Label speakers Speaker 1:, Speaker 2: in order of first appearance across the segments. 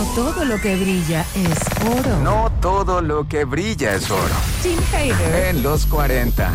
Speaker 1: todo lo que brilla es oro.
Speaker 2: No todo lo que brilla es oro.
Speaker 1: Tim Hater.
Speaker 2: En los 40.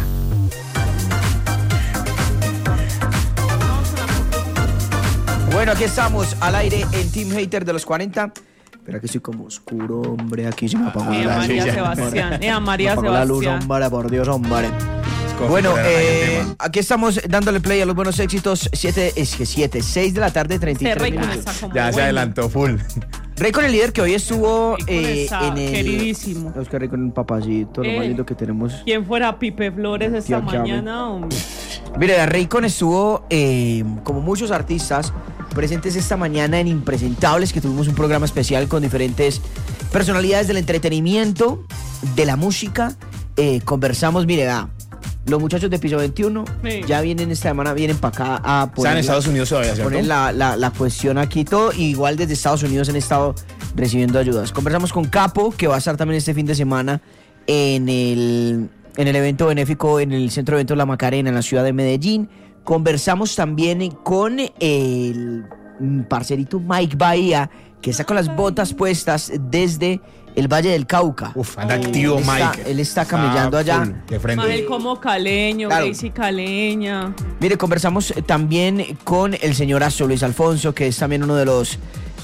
Speaker 3: Bueno, aquí estamos al aire en Team Hater de los 40. Pero aquí soy como oscuro, hombre. Aquí se me apagó la luz.
Speaker 4: María Sebastián. María
Speaker 3: la luz,
Speaker 4: Sebastián.
Speaker 3: hombre, por Dios, hombre. Bueno, aquí estamos dándole play a los buenos éxitos. 6 de la tarde, 33 minutos.
Speaker 5: Ya se adelantó full.
Speaker 3: Raycon, el líder que hoy estuvo
Speaker 4: en
Speaker 3: el...
Speaker 4: queridísimo.
Speaker 3: Oscar Raycon, un papacito, lo más lindo que tenemos.
Speaker 4: ¿Quién fuera Pipe Flores esta mañana, hombre?
Speaker 3: Mire, Raycon estuvo, como muchos artistas, presentes esta mañana en Impresentables, que tuvimos un programa especial con diferentes personalidades del entretenimiento, de la música. Conversamos, mire, los muchachos de Piso 21 ya vienen esta semana, vienen para acá a poner,
Speaker 5: están en Estados Unidos todavía, ¿cierto?
Speaker 3: Poner la cuestión aquí todo. Igual desde Estados Unidos han estado recibiendo ayudas. Conversamos con Capo, que va a estar también este fin de semana en el evento benéfico en el Centro de Eventos La Macarena, en la ciudad de Medellín. Conversamos también con el parcerito Mike Bahía, que está con las botas puestas desde el Valle del Cauca.
Speaker 5: Anda activo Mike.
Speaker 3: Él está camellando allá.
Speaker 5: De frente.
Speaker 4: Él como caleño,
Speaker 3: claro.
Speaker 4: Gracie caleña.
Speaker 3: Mire, conversamos también con el señor Astro Luis Alfonso, que es también uno de los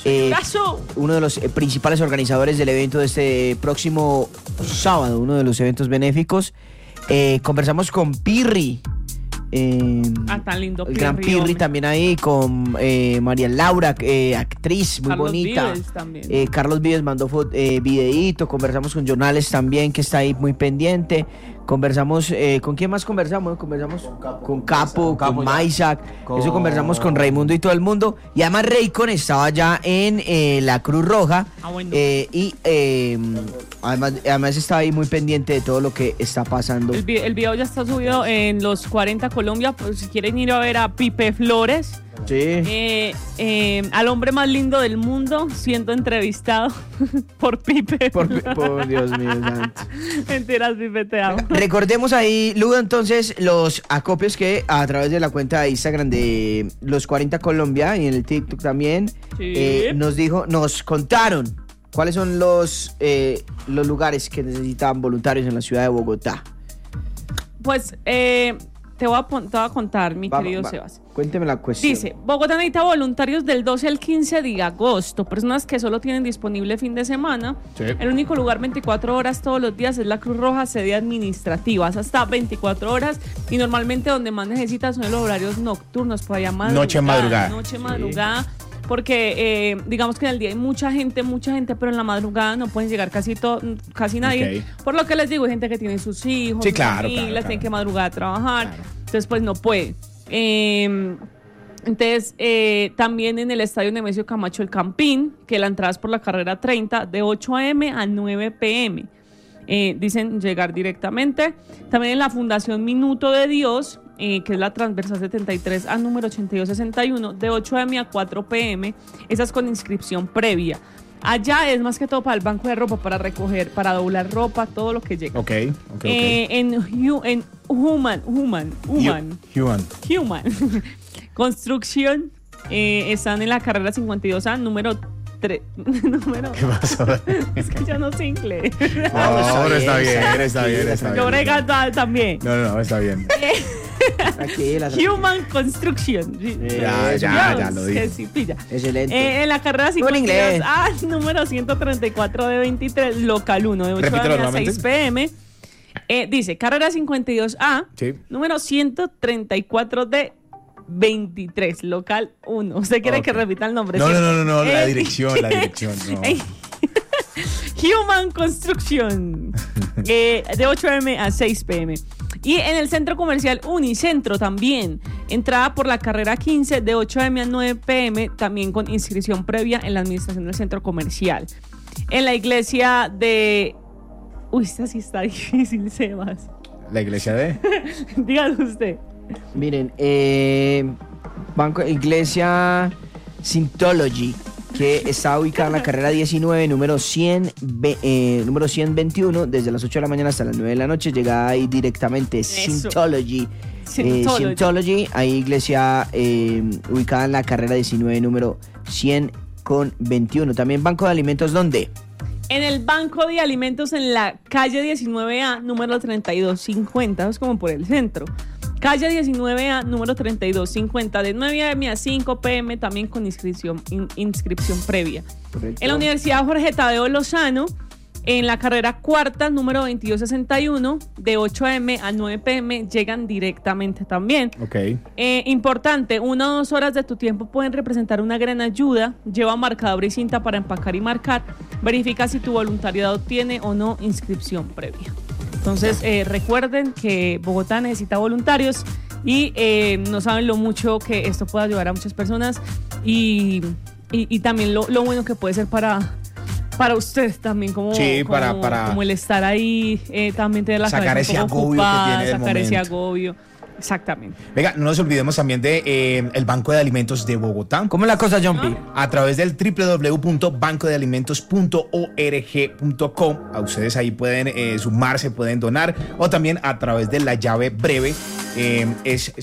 Speaker 3: principales organizadores del evento de este próximo sábado, uno de los eventos benéficos. Conversamos con Pirri.
Speaker 4: Tan lindo
Speaker 3: el gran Pirri también ahí, con María Laura, actriz muy
Speaker 4: Carlos
Speaker 3: bonita.
Speaker 4: Vives también.
Speaker 3: Carlos Vives mandó videíto. Conversamos con Jonales también, que está ahí muy pendiente. Conversamos, ¿con quién más conversamos? Conversamos con Capo, con Maisac. Eso conversamos con Raimundo y todo el mundo. Y además Raycon estaba ya en la Cruz Roja.
Speaker 4: Bueno.
Speaker 3: Y además está ahí muy pendiente de todo lo que está pasando.
Speaker 4: El video ya está subido en los 40 Colombia. Pues, si quieren ir a ver a Pipe Flores.
Speaker 3: Sí.
Speaker 4: Al hombre más lindo del mundo siendo entrevistado por Pipe.
Speaker 3: Por Dios mío santo.
Speaker 4: Mentiras, Pipe, te amo.
Speaker 3: Recordemos ahí, Ludo, entonces, los acopios que a través de la cuenta de Instagram de los 40 Colombia y en el TikTok también, nos contaron cuáles son los lugares que necesitan voluntarios en la ciudad de Bogotá.
Speaker 4: Pues te voy a contar, mi querido Sebas.
Speaker 3: Cuénteme la cuestión.
Speaker 4: Dice, Bogotá necesita voluntarios del 12 al 15 de agosto, personas que solo tienen disponible fin de semana. Sí. El único lugar 24 horas todos los días es la Cruz Roja, sede administrativa, hasta 24 horas, y normalmente donde más necesitas son los horarios nocturnos, por allá
Speaker 5: Noche madrugada.
Speaker 4: Porque digamos que en el día hay mucha gente, pero en la madrugada no pueden llegar casi nadie. Okay. Por lo que les digo, hay gente que tiene sus hijos, sus familias, tienen que madrugar a trabajar, entonces pues no puede. Entonces, también en el estadio Nemesio Camacho El Campín, que la entrada es por la carrera 30, de 8 a.m. a 9 p.m. Dicen llegar directamente. También en la Fundación Minuto de Dios, que es la transversal 73 a número 8261, de 8 a.m. a 4 p.m. Esas con inscripción previa. Allá es más que todo para el banco de ropa, para recoger, para doblar ropa, todo lo que llega.
Speaker 5: Okay.
Speaker 4: En Human Construction están en la carrera 52A, número 3.
Speaker 5: ¿Qué pasó?
Speaker 4: Es que yo no sé inglés.
Speaker 5: No, está bien.
Speaker 4: Yo brego también.
Speaker 5: No, está bien.
Speaker 4: Human Construction.
Speaker 5: Ya lo dije.
Speaker 4: Sí, pilla.
Speaker 3: Excelente.
Speaker 4: En la carrera 52A, número 134 de 23, local 1, de 8 a 6 p.m. Dice, carrera 52A, número 134 de 23, local 1. ¿Usted quiere que repita el nombre?
Speaker 5: No, la dirección, no.
Speaker 4: Human Construction, de 8 a.m. a 6 p.m. Y en el centro comercial Unicentro también, entrada por la carrera 15, de 8 a.m. a 9 p.m., también con inscripción previa en la administración del centro comercial. En la iglesia de... Uy, esta sí está difícil, Sebas.
Speaker 5: ¿La iglesia de?
Speaker 4: Dígalo usted.
Speaker 3: Miren, Iglesia Scientology, que está ubicada en la carrera 19, número 121, desde las 8 de la mañana hasta las 9 de la noche. Llega ahí directamente. Scientology. Scientology, hay iglesia ubicada en la carrera 19, número 100 6:21. También Banco de Alimentos, ¿dónde?
Speaker 4: En el Banco de Alimentos en la calle 19A, número 3250, es como por el centro. Calle 19A, número 3250, de 9 a.m. a 5 p.m., también con inscripción previa.
Speaker 3: Correcto.
Speaker 4: En la Universidad Jorge Tadeo Lozano, en la carrera cuarta, número 2261, de 8 a.m. a 9 p.m., llegan directamente también.
Speaker 5: Ok.
Speaker 4: Importante, 1 o 2 horas de tu tiempo pueden representar una gran ayuda. Lleva marcador y cinta para empacar y marcar. Verifica si tu voluntariado tiene o no inscripción previa. Entonces, recuerden que Bogotá necesita voluntarios y no saben lo mucho que esto puede ayudar a muchas personas y también lo bueno que puede ser para usted también, como el estar ahí, también tener la
Speaker 5: sacar
Speaker 4: cabeza
Speaker 5: ese
Speaker 4: un poco
Speaker 5: agobio
Speaker 4: ocupada,
Speaker 5: que tiene del
Speaker 4: sacar ese
Speaker 5: momento.
Speaker 4: agobio. Exactamente.
Speaker 5: Venga, no nos olvidemos también de el Banco de Alimentos de Bogotá.
Speaker 3: ¿Cómo es la cosa, Jumpy?
Speaker 5: A través del www.bancodealimentos.org.com. A ustedes ahí pueden sumarse, pueden donar. O también a través de la llave breve, es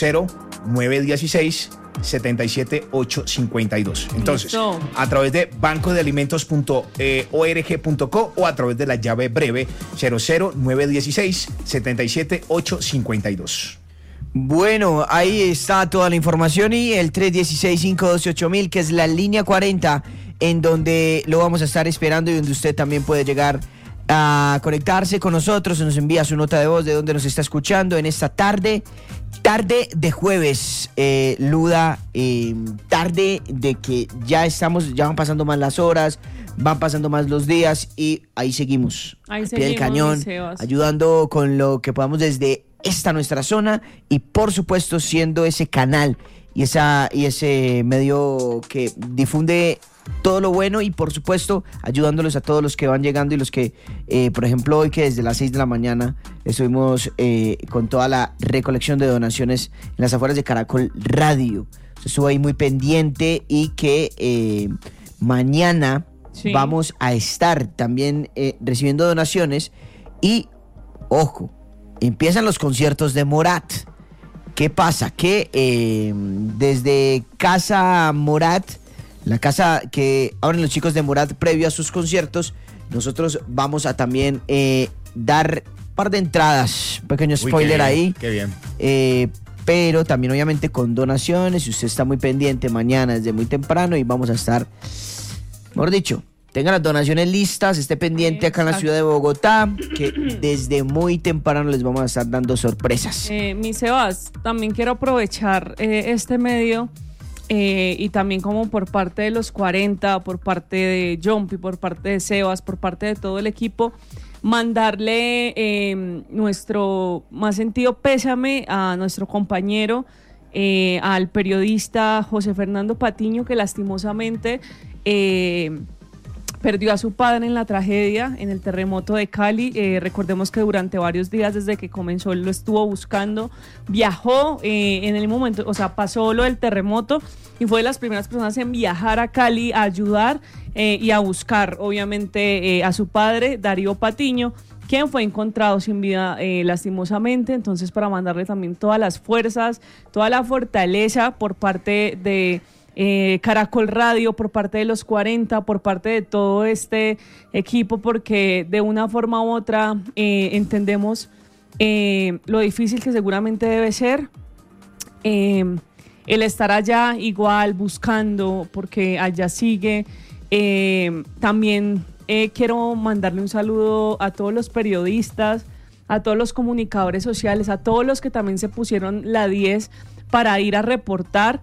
Speaker 5: 00916 77852. Entonces,
Speaker 4: Listo.
Speaker 5: a través de bancodealimentos.org.co o a través de la llave breve 00916 77852.
Speaker 3: Bueno, ahí está toda la información y el 316-512-8000, que es la línea 40, en donde lo vamos a estar esperando y donde usted también puede llegar a conectarse con nosotros. Nos envía su nota de voz de donde nos está escuchando en esta tarde de jueves, Luda, tarde de que ya van pasando más las horas, van pasando más los días y ahí seguimos,
Speaker 4: Ahí
Speaker 3: al pie del
Speaker 4: seguimos,
Speaker 3: cañón,
Speaker 4: mi Sebas.
Speaker 3: ayudando con lo que podamos desde esta nuestra zona y por supuesto siendo ese canal y ese medio que difunde todo lo bueno y por supuesto ayudándolos a todos los que van llegando y los que, por ejemplo, hoy que desde las 6 de la mañana estuvimos con toda la recolección de donaciones en las afueras de Caracol Radio. Se estuvo ahí muy pendiente y que mañana
Speaker 4: Sí.
Speaker 3: vamos a estar también recibiendo donaciones y, ojo, empiezan los conciertos de Morat. ¿Qué pasa? Que desde Casa Morat, la casa que abren los chicos de Morat previo a sus conciertos, nosotros vamos a también dar un par de entradas, un pequeño spoiler ahí.
Speaker 5: Qué bien.
Speaker 3: Pero también obviamente con donaciones, y usted está muy pendiente mañana desde muy temprano y vamos a estar, mejor dicho, tenga las donaciones listas, esté pendiente acá en la
Speaker 4: Exacto.
Speaker 3: ciudad de Bogotá, que desde muy temprano les vamos a estar dando sorpresas.
Speaker 4: Mi Sebas, también quiero aprovechar este medio y también como por parte de los 40, por parte de Jumpy, por parte de Sebas, por parte de todo el equipo, mandarle nuestro más sentido pésame a nuestro compañero, al periodista José Fernando Patiño, que lastimosamente perdió a su padre en la tragedia, en el terremoto de Cali. Recordemos que durante varios días, desde que comenzó, él lo estuvo buscando, viajó en el momento, o sea, pasó lo del terremoto y fue de las primeras personas en viajar a Cali a ayudar y a buscar, obviamente, a su padre, Darío Patiño, quien fue encontrado sin vida lastimosamente. Entonces, para mandarle también todas las fuerzas, toda la fortaleza por parte de Caracol Radio, por parte de los 40, por parte de todo este equipo, porque de una forma u otra entendemos lo difícil que seguramente debe ser el estar allá igual buscando, porque allá sigue. También quiero mandarle un saludo a todos los periodistas, a todos los comunicadores sociales, a todos los que también se pusieron la 10 para ir a reportar.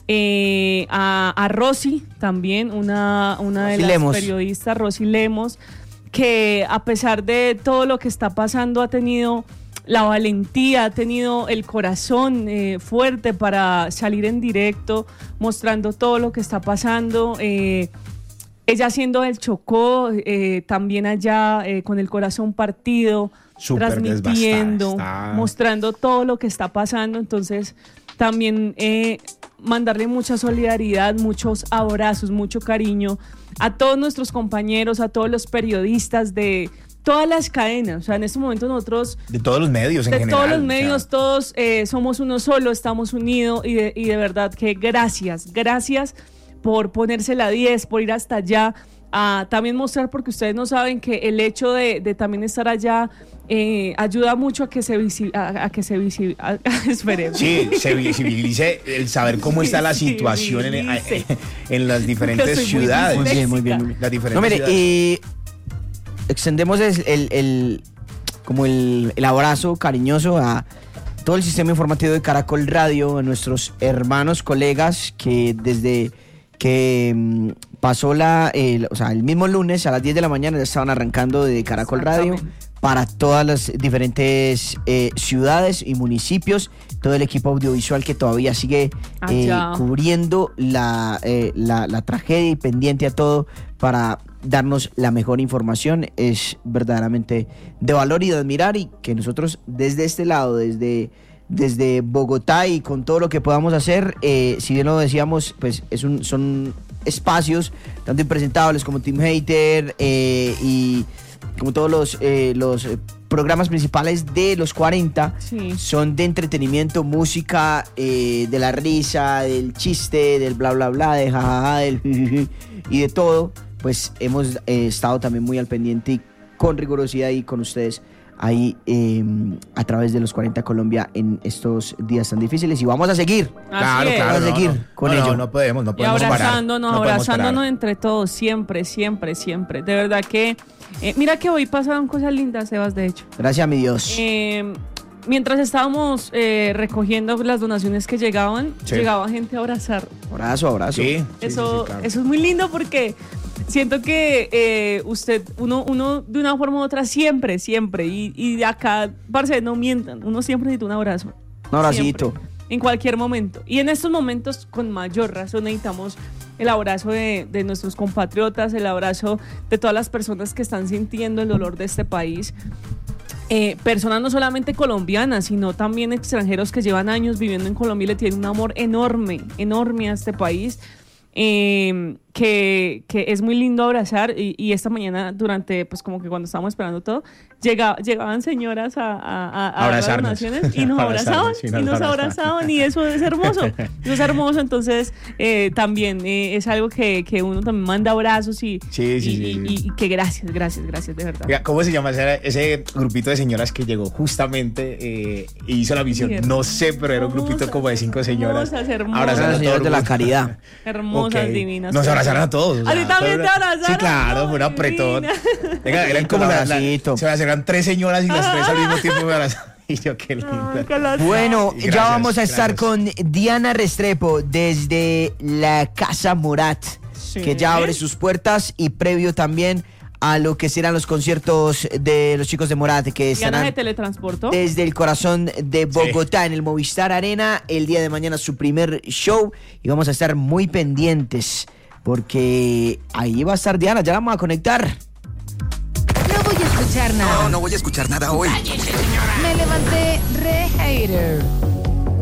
Speaker 4: A Rosy también, una de las
Speaker 3: Lemos.
Speaker 4: periodistas, Rosy Lemos, que a pesar de todo lo que está pasando ha tenido la valentía, ha tenido el corazón fuerte para salir en directo mostrando todo lo que está pasando. Ella haciendo el Chocó, también allá con el corazón partido,
Speaker 5: Súper
Speaker 4: transmitiendo,
Speaker 5: desbastada, está.
Speaker 4: mostrando todo lo que está pasando. Entonces también mandarle mucha solidaridad, muchos abrazos, mucho cariño a todos nuestros compañeros, a todos los periodistas de todas las cadenas. O sea, en este momento nosotros,
Speaker 5: De todos los medios en
Speaker 4: de
Speaker 5: general.
Speaker 4: todos los
Speaker 5: o sea,
Speaker 4: medios, todos somos uno solo, estamos unidos y de verdad que gracias por ponerse la 10, por ir hasta allá, a también mostrar, porque ustedes no saben que el hecho de también estar allá ayuda mucho a que se esperemos.
Speaker 5: Sí, se visibilice el saber cómo está la situación en las diferentes ciudades.
Speaker 3: Muy bien, muy bien. Muy bien.
Speaker 5: Las diferentes
Speaker 3: No, mire,
Speaker 5: ciudades.
Speaker 3: extendemos como el abrazo cariñoso a todo el sistema informativo de Caracol Radio, a nuestros hermanos, colegas que desde que pasó el mismo lunes a las 10 de la mañana ya estaban arrancando de Caracol Radio para todas las diferentes ciudades y municipios, todo el equipo audiovisual que todavía sigue cubriendo la tragedia y pendiente a todo para darnos la mejor información. Es verdaderamente de valor y de admirar, y que nosotros desde este lado, desde Bogotá y con todo lo que podamos hacer, si bien lo decíamos, pues son espacios tanto impresentables como Team Hater y como todos los programas principales de los 40, son de entretenimiento, música, de la risa, del chiste, del bla bla bla, de jajaja, del jijiji y de todo. Pues hemos estado también muy al pendiente y con rigurosidad y con ustedes ahí a través de los 40 Colombia en estos días tan difíciles, y vamos a seguir.
Speaker 5: Claro,
Speaker 3: Vamos a seguir con ello.
Speaker 5: No podemos
Speaker 4: y abrazándonos,
Speaker 5: parar.
Speaker 4: abrazándonos entre todos, siempre, siempre, siempre. De verdad que, mira que hoy pasaron cosas lindas, Sebas, de hecho.
Speaker 3: Gracias a mi Dios.
Speaker 4: Mientras estábamos recogiendo las donaciones que llegaban, llegaba gente a abrazar.
Speaker 3: Abrazo.
Speaker 5: Sí,
Speaker 4: Eso
Speaker 5: claro.
Speaker 4: es muy lindo, porque siento que uno de una forma u otra siempre, y de acá, parce, no mientan, uno siempre necesita un abrazo.
Speaker 3: Un abracito.
Speaker 4: Siempre, en cualquier momento. Y en estos momentos, con mayor razón, necesitamos el abrazo de nuestros compatriotas, el abrazo de todas las personas que están sintiendo el dolor de este país. Personas no solamente colombianas, sino también extranjeros que llevan años viviendo en Colombia y le tienen un amor enorme a este país. Que es muy lindo abrazar, y esta mañana, durante, pues como que cuando estábamos esperando todo, llegaban señoras a
Speaker 5: abrazarnos,
Speaker 4: dar donaciones y nos abrazaban, y eso es hermoso. Eso es hermoso. Entonces también es algo que uno también manda abrazos y que gracias de verdad.
Speaker 5: Mira, ¿cómo se llama ese grupito de señoras que llegó justamente e hizo la misión? No sé, pero era un grupito como de 5 señoras.
Speaker 4: Hermosas,
Speaker 3: señoras de la caridad.
Speaker 4: Hermosas, divinas.
Speaker 5: Nos abrazaron a todos.
Speaker 4: ¿A ti también te abrazaron?
Speaker 5: Sí, claro, fue un apretón. Venga, eran como se acercan 3 señoras y las 3 al mismo tiempo me abrazaron. Y yo, qué linda.
Speaker 3: Bueno,
Speaker 5: Gracias,
Speaker 3: ya vamos a estar con Diana Restrepo desde la Casa Morat, que ya abre sus puertas, y previo también a lo que serán los conciertos de los chicos de Morat, que estarán
Speaker 4: ¿Diana se teletransportó?
Speaker 3: desde el corazón de Bogotá, en el Movistar Arena, el día de mañana su primer show, y vamos a estar muy pendientes porque ahí va a estar Diana, ya la vamos a conectar.
Speaker 1: No voy a escuchar nada.
Speaker 2: No voy a escuchar nada hoy.
Speaker 1: Me levanté re hater.